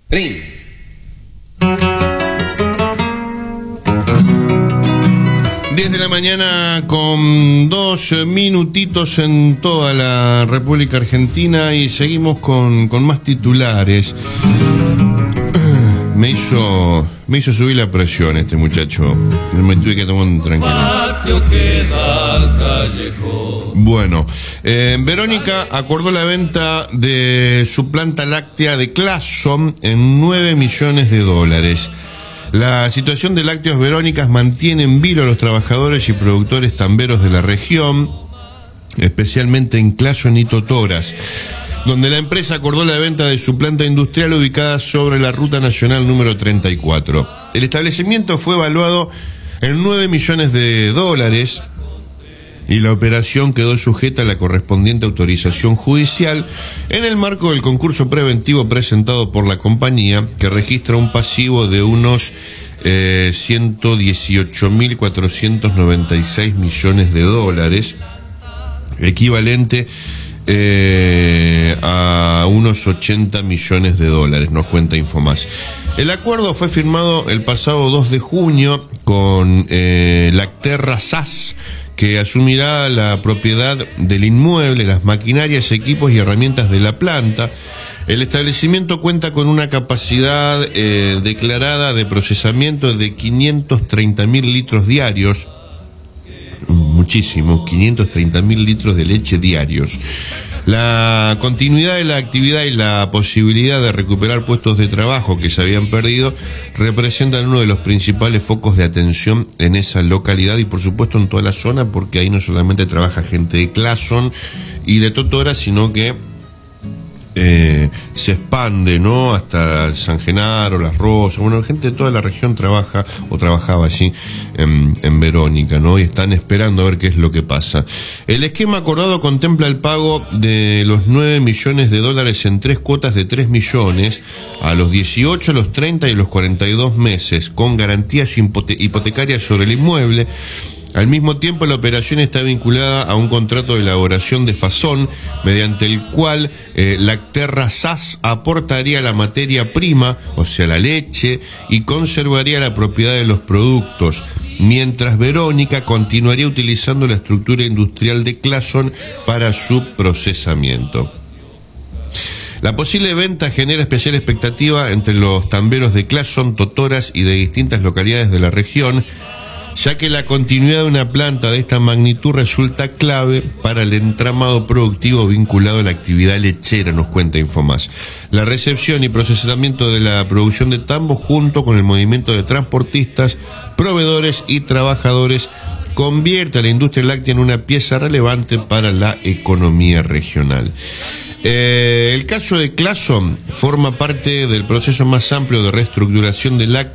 Prim. 10 de la mañana con 2 minutitos en toda la República Argentina y seguimos con más titulares. Me hizo subir la presión este muchacho. Me tuve que tomar un tranquilo. Bueno, Verónica acordó la venta de su planta láctea de Clason en $9 millones. La situación de Lácteos Verónicas mantiene en vilo a los trabajadores y productores tamberos de la región, especialmente en Clason y Totoras, donde la empresa acordó la venta de su planta industrial ubicada sobre la Ruta Nacional número 34. El establecimiento fue evaluado en $9 millones y la operación quedó sujeta a la correspondiente autorización judicial en el marco del concurso preventivo presentado por la compañía, que registra un pasivo de unos 118.496 millones de dólares, equivalente a unos 80 millones de dólares, nos cuenta Infomás. El acuerdo fue firmado el pasado 2 de junio con Lacterra SAS, que asumirá la propiedad del inmueble, las maquinarias, equipos y herramientas de la planta. El establecimiento cuenta con una capacidad declarada de procesamiento de 530.000 litros diarios. Muchísimo, 530.000 litros de leche diarios. La continuidad de la actividad y la posibilidad de recuperar puestos de trabajo que se habían perdido representan uno de los principales focos de atención en esa localidad y por supuesto en toda la zona, porque ahí no solamente trabaja gente de Clason y de Totora, sino que se expande, ¿no?, hasta San Genaro, Las Rosas. Bueno, gente de toda la región trabaja o trabajaba allí en Verónica, ¿no? Y están esperando a ver qué es lo que pasa. El esquema acordado contempla el pago de los $9 millones en 3 cuotas de 3 millones a los 18, los 30 y los 42 meses, con garantías hipotecarias sobre el inmueble. Al mismo tiempo, la operación está vinculada a un contrato de elaboración de fasón, mediante el cual Lacterra SAS aportaría la materia prima, o sea, la leche, y conservaría la propiedad de los productos, mientras Verónica continuaría utilizando la estructura industrial de Clason para su procesamiento. La posible venta genera especial expectativa entre los tamberos de Clason, Totoras y de distintas localidades de la región, ya que la continuidad de una planta de esta magnitud resulta clave para el entramado productivo vinculado a la actividad lechera, nos cuenta Infomás. La recepción y procesamiento de la producción de tambo, junto con el movimiento de transportistas, proveedores y trabajadores, convierte a la industria láctea en una pieza relevante para la economía regional. El caso de Clason forma parte del proceso más amplio de reestructuración de lácteos